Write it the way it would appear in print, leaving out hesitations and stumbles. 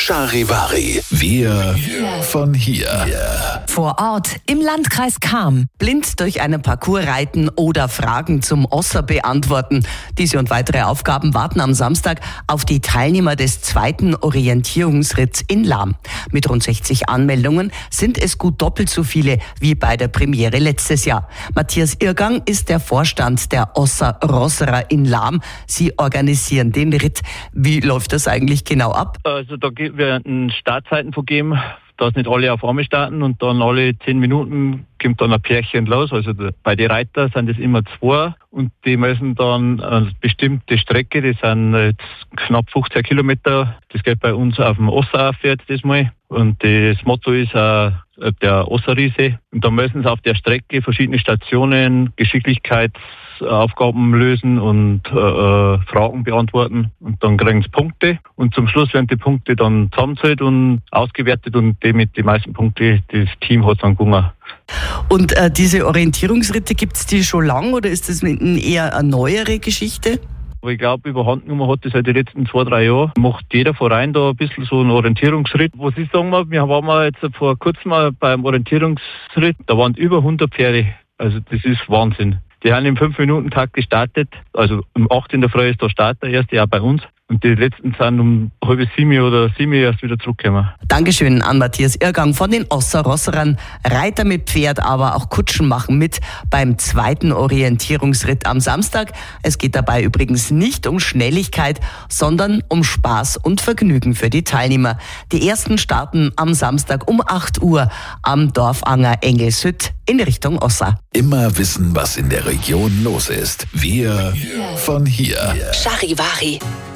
Charivari. Wir von hier. Vor Ort im Landkreis Cham. Blind durch einen Parcours reiten oder Fragen zum Osser beantworten. Diese und weitere Aufgaben warten am Samstag auf die Teilnehmer des 2. Orientierungsritts in Lahm. Mit rund 60 Anmeldungen sind es gut doppelt so viele wie bei der Premiere letztes Jahr. Matthias Irgang ist der Vorstand der Osser Rosserer in Lahm. Sie organisieren den Ritt. Wie läuft das eigentlich genau ab? Also da werden Startzeiten vergeben, dass nicht alle auf einmal starten und dann alle 10 Minuten kommt dann ein Pärchen los. Also bei den Reitern sind es immer 2 und die müssen dann eine bestimmte Strecke, das sind jetzt knapp 15 Kilometer, das geht bei uns auf dem Osser-Pferd das mal. Und das Motto ist der Osserriese. Und da müssen sie auf der Strecke verschiedene Stationen, Geschicklichkeitsaufgaben lösen und Fragen beantworten. Und dann kriegen sie Punkte. Und zum Schluss werden die Punkte dann zusammengezählt und ausgewertet. Und die mit den meisten Punkten, das Team hat dann gewonnen. Und diese Orientierungsritte, gibt es die schon lang oder ist das eher eine neuere Geschichte? Aber ich glaube, überhand genommen hat das halt die letzten 2-3 Jahre. Macht jeder Verein da ein bisschen so einen Orientierungsritt. Was ich sagen mag, wir waren jetzt vor kurzem mal beim Orientierungsritt, da waren über 100 Pferde. Also das ist Wahnsinn. Die haben im 5-Minuten-Takt gestartet. Also um 8 in der Früh ist der Start, der erste auch bei uns. Und die letzten sind um 6:30 oder 7 erst wieder zurückgekommen. Dankeschön an Matthias Irgang von den Osser Rosserern. Reiter mit Pferd, aber auch Kutschen machen mit beim 2. Orientierungsritt am Samstag. Es geht dabei übrigens nicht um Schnelligkeit, sondern um Spaß und Vergnügen für die Teilnehmer. Die ersten starten am Samstag um 8 Uhr am Dorfanger Engelshütt in Richtung Osser. Immer wissen, was in der Region los ist. Wir von hier. Charivari.